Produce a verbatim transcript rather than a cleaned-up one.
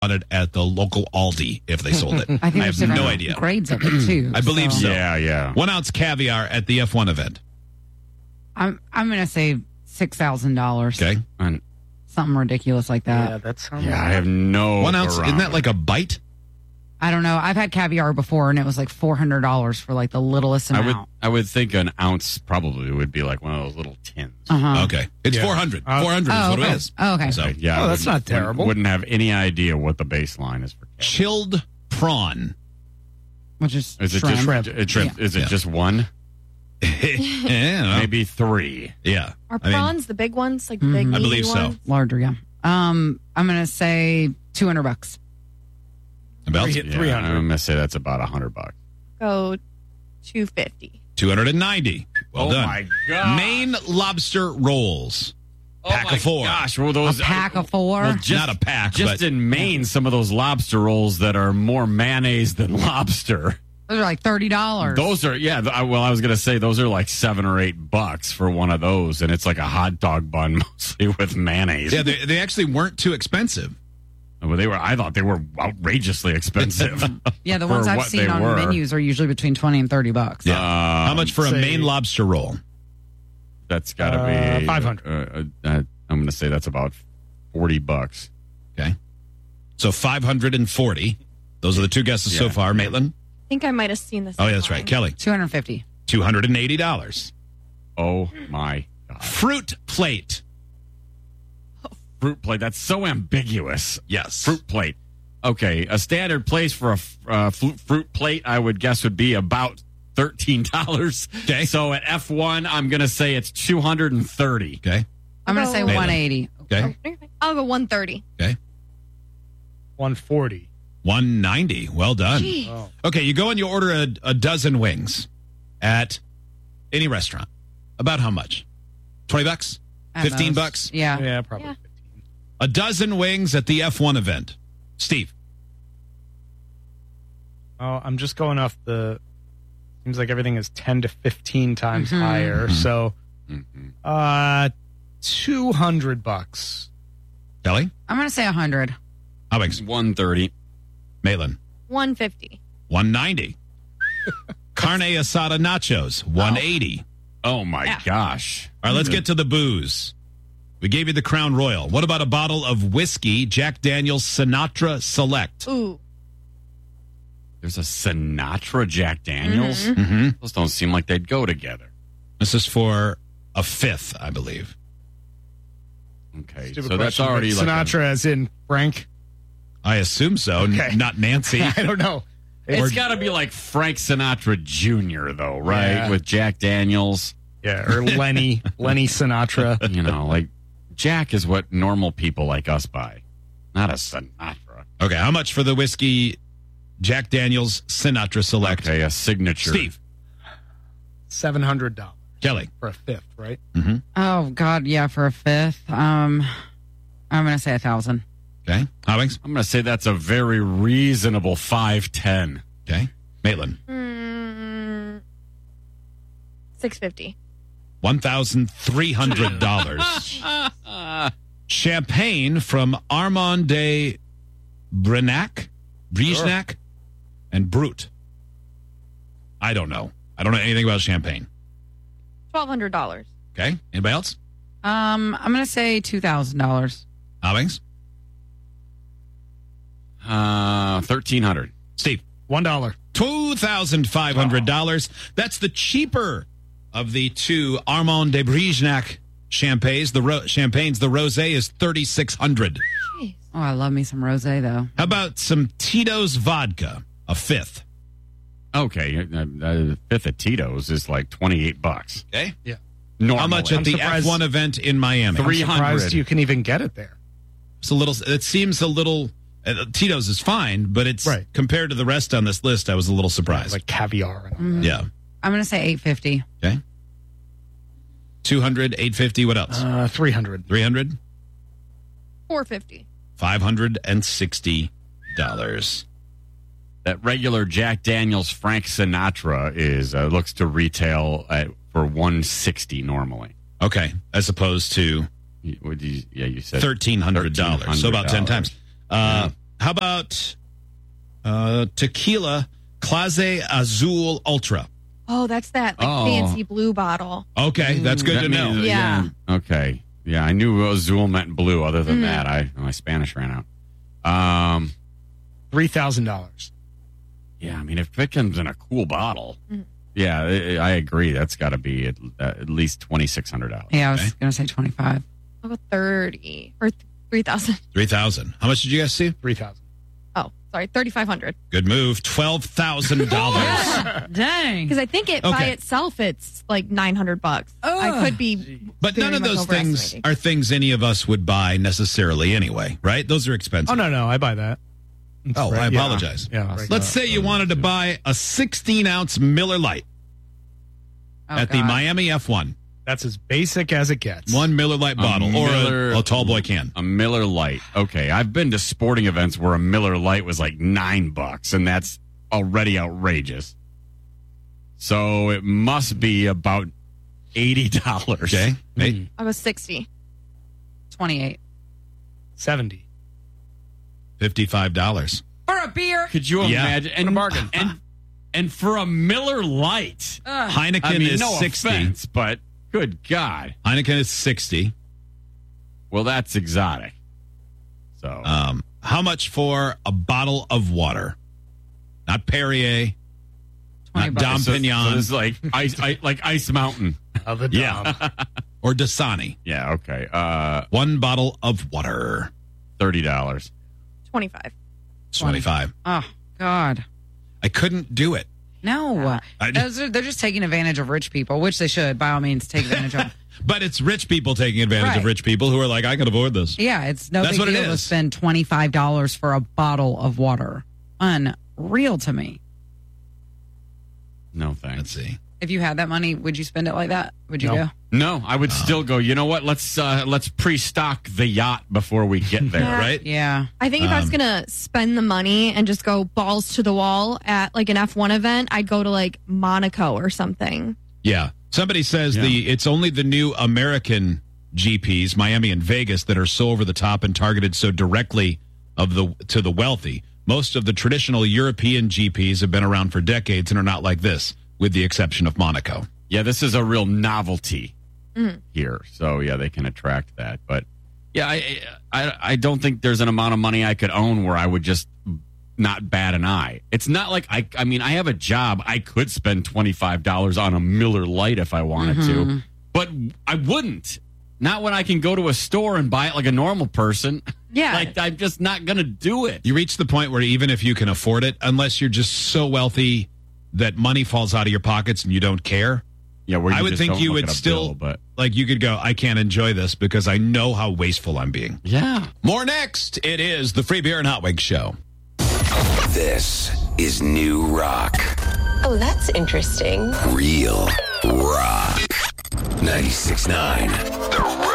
on it at the local Aldi if they sold it. I think I have there's no different idea. grades of it too. I believe so. Yeah, yeah. One ounce caviar at the F one event. I'm I'm gonna say six thousand dollars. Okay. And, Something ridiculous like that. Yeah, that sounds. yeah, I have no. One ounce, isn't that barometer. like a bite? I don't know. I've had caviar before, and it was like four hundred dollars for like the littlest I amount. would, I would think an ounce probably would be like one of those little tins. Uh-huh. Okay. It's Yeah. four hundred. Uh, four hundred is Oh, what okay. it is. Oh, okay. So, Yeah, Oh, I that's wouldn't- not terrible. Wouldn't have any idea what the baseline is for. Caviar. chilled prawn. Which is Is it shrimp. just Shrimp. It, shrimp. Is it Yeah. just one? yeah. Maybe three. Yeah. Are I mean, prawns the big ones, like the Mhm. big I meaty believe so. ones? larger? Yeah. Um, I'm gonna say two hundred bucks. about Three- Yeah, 300. I'm gonna say that's about a hundred bucks. Go two fifty. two hundred ninety. Well oh done. my god! Maine lobster rolls. Pack oh my of four. Gosh, well, those A pack of four. Well, just, Not a pack, Just but in Maine, some of those lobster rolls that are more mayonnaise than lobster. Those are like thirty dollars. Those are yeah. th- I- Well, I was gonna say those are like seven or eight bucks for one of those, and it's like a hot dog bun mostly with mayonnaise. yeah, they, they actually weren't too expensive. Well, they were. I thought they were outrageously expensive. Yeah, the for ones I've what seen they on were. menus are usually between twenty and thirty bucks. Yeah. Um, How much for a say- Maine lobster roll? That's got to Uh, be five hundred. Uh, uh, uh, I'm going to say that's about forty bucks. Okay. So five hundred forty. Those are the two guesses so Yeah. far, Maitland. I think I might have seen this. Oh, yeah, that's right. online. Kelly, Two hundred fifty. two hundred eighty dollars. Oh my god! Fruit plate. Fruit plate. That's so ambiguous. Yes. Fruit plate. Okay, a standard place for a f- uh, fruit, fruit plate, I would guess, would be about thirteen dollars. Okay. So at F one, I'm going to say it's two hundred thirty. Okay. I'm gonna say Maitland. one eighty. Okay. I'll go one thirty. Okay. one forty. one ninety. Well done. Gee. Oh. Okay, you go and you order a, a dozen wings at any restaurant. About how much? twenty bucks? At fifteen most. bucks? Yeah. Yeah, probably Yeah. fifteen. A dozen wings at the F one event. Steve. Oh, I'm just going off the. Seems like everything is ten to fifteen times Mhm. higher. Mhm. So, Mm-hmm. uh, two hundred bucks. Kelly? I'm gonna say a hundred. How about one thirty. Maitland? one fifty. one ninety. Carne asada nachos. one eighty. Oh my Yeah. gosh! All right, let's get to the booze. We gave you the Crown Royal. What about a bottle of whiskey, Jack Daniel's Sinatra Select? Ooh. There's a Sinatra Jack Daniels. Mm-hmm. Those don't seem like they'd go together. This is for a fifth, I believe. Okay, Stupid so that's question, already but like Sinatra, as in Frank. I assume so. N- Okay. not Nancy. I don't know. A, it's got to be like Frank Sinatra Junior though, right? Yeah. With Jack Daniels. Yeah, or Lenny, Lenny Sinatra. You know, like Jack is what normal people like us buy, not a Sinatra. Okay, how much for the whiskey, Jack Daniel's Sinatra Select? Okay, a signature. Steve. Seven hundred dollars Kelly. for a fifth, right? Mm-hmm. Oh God, yeah, for a fifth. Um, I'm gonna say a thousand. Okay. Hobbings. I'm going to say that's a very reasonable five ten. Okay. Maitland. Mm, six fifty. one thousand three hundred dollars. Champagne from Armand de Brenac, Brignac, and Brut. I don't know. I don't know anything about champagne. Twelve hundred dollars. Okay. Anybody else? Um, I'm gonna say two thousand dollars. Hobbings. Uh, thirteen hundred. Steve. One dollar. two thousand five hundred dollars. That's the cheaper of the two Armand de Brignac champagnes. The ro- champagnes, the rosé is thirty-six hundred dollars. Jeez. Oh, I love me some rosé though. How about some Tito's vodka, a fifth? Okay, uh, uh, fifth of Tito's is like twenty-eight bucks. Okay. Yeah. Normally. How much at I'm the surprised- F one event in Miami? Three- I'm surprised 300. you can even get it there. It's a little. It seems a little. Uh, Tito's is fine, but it's Right. compared to the rest on this list. I was a little surprised. Like caviar. And all Mhm. that. yeah. I'm gonna say eight fifty. Okay. Two hundred, eight fifty. What else? Uh, three hundred. Three hundred. Four fifty. Five hundred and sixty dollars. That regular Jack Daniels Frank Sinatra is uh, looks to retail at, for one sixty normally. Okay, as opposed to You- What did you, yeah, you said thirteen hundred dollars. So about ten times. Uh, how about uh, tequila Clase Azul Ultra? Oh, that's that like Oh. fancy blue bottle. Okay, that's good That to know. means- Yeah. Okay. Yeah, I knew Azul meant blue. Other than Mm. that, I my Spanish ran out. Um, Three thousand dollars. yeah, I mean, if it comes in a cool bottle, Mm. yeah, I, I agree. That's got to be at, at least twenty six hundred dollars. Yeah, I was Okay. going to say twenty-five. I'll go thirty or three thousand. three thousand. How much did you guys see? Three thousand. Oh, sorry, thirty five hundred. Good move. twelve thousand dollars. Dang. Because I think it by Okay. itself it's like nine hundred bucks. Ugh. I could be, But none very of much those things overestimating. are things any of us would buy necessarily anyway, right? Those are expensive. Oh, no, no. I buy that. It's Oh, I right- yeah. apologize. Yeah. right. Let's say you wanted to buy a sixteen ounce Miller Lite Oh, at the God. Miami F one. That's as basic as it gets. One Miller Lite bottle or Miller- a, a tall boy can. A Miller Lite. Okay, I've been to sporting events where a Miller Lite was like nine bucks, and that's already outrageous. So it must be about eighty dollars. Okay. Hey, Mm. I was sixty. twenty-eight. seventy. fifty-five dollars. For a beer. Could you Yeah. imagine? And, What a bargain. And and for a Miller Lite, Ugh. Heineken I mean, is no sixty. offense, but good God, Heineken is sixty. well, that's exotic. So Um, how much for a bottle of water? Not Perrier, twenty not bucks. Dom so, Pignon, so it's like ice, I, like Ice Mountain. Of the Yeah. Dom. or Dasani. Yeah, okay. Uh, One bottle of water, thirty dollars. Twenty five. twenty-five. Oh, God. I couldn't do it. No. I- Those are, they're just taking advantage of rich people, which they should, by all means, take advantage of. But it's rich people taking advantage Right. of rich people who are like, I can afford this. Yeah, it's no That's big what it deal to is. spend twenty-five dollars for a bottle of water. Unreal to me. No Let's thanks. see. If you had that money, would you spend it like that? Would you No. go? No, I would still go. You know what? Let's uh, let's pre-stock the yacht before we get there. Yeah. Right? Yeah. I think if I was Um, gonna spend the money and just go balls to the wall at like an F one event, I'd go to like Monaco or something. Yeah. Somebody says Yeah. the it's only the new American G Ps, Miami and Vegas, that are so over the top and targeted so directly of the to the wealthy. Most of the traditional European G Ps have been around for decades and are not like this, with the exception of Monaco. Yeah, this is a real novelty Mm. here, so yeah, they can attract that. But yeah, I, I I don't think there's an amount of money I could own where I would just not bat an eye. It's not like I. I mean, I have a job. I could spend twenty five dollars on a Miller Lite if I wanted to, but I wouldn't. Not when I can go to a store and buy it like a normal person. Yeah. Like I'm just not gonna do it. You reach the point where even if you can afford it, unless you're just so wealthy that money falls out of your pockets and you don't care, Yeah, where you I would just think don't you look would at a still, bill, but like you could go, I can't enjoy this because I know how wasteful I'm being. yeah. More next. It is the Free Beer and Hot Wings Show. This is New Rock. Oh, that's interesting. Real rock. ninety-six point nine. The